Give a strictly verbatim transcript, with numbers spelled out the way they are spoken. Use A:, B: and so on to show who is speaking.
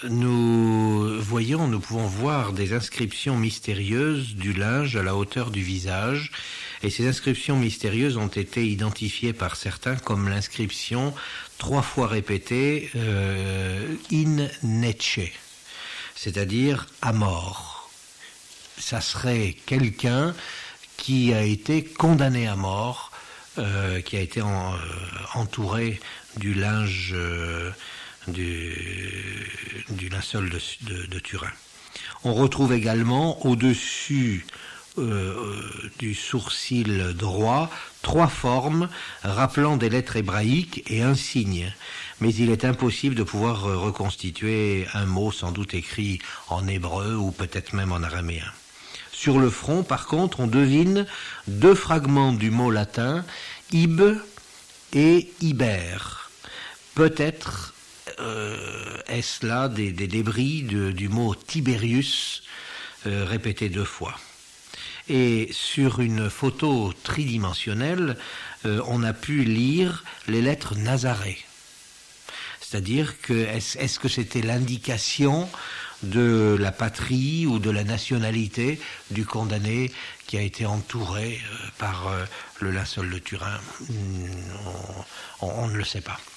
A: nous voyons, nous pouvons voir des inscriptions mystérieuses du linge à la hauteur du visage. Et ces inscriptions mystérieuses ont été identifiées par certains comme l'inscription trois fois répétée euh, in nece, c'est-à-dire à mort. Ça serait quelqu'un qui a été condamné à mort, euh, qui a été en, euh, entouré du linge euh, du, du linceul de, de, de Turin. On retrouve également au-dessus euh, du sourcil droit trois formes rappelant des lettres hébraïques et un signe. Mais il est impossible de pouvoir reconstituer un mot sans doute écrit en hébreu ou peut-être même en araméen. Sur le front, par contre, on devine deux fragments du mot latin ib et iber. Peut-être euh, est-ce là des, des débris de, du mot Tiberius euh, répété deux fois. Et sur une photo tridimensionnelle, euh, on a pu lire les lettres Nazaré. C'est-à-dire que est-ce, est-ce que c'était l'indication de la patrie ou de la nationalité du condamné qui a été entouré euh, par euh, le linceul de Turin? on, on, on ne le sait pas.